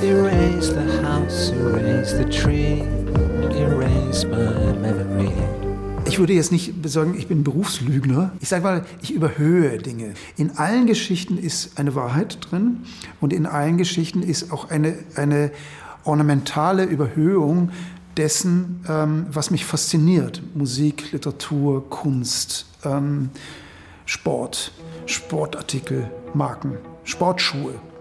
Erase the house, erase the tree, erase my memory. Ich würde jetzt nicht sagen, ich bin Berufslügner. Ich sage mal, ich überhöhe Dinge. In allen Geschichten ist eine Wahrheit drin und in allen Geschichten ist auch eine ornamentale Überhöhung dessen, was mich fasziniert. Musik, Literatur, Kunst, Sport, Sportartikel, Marken, Sportschuhe.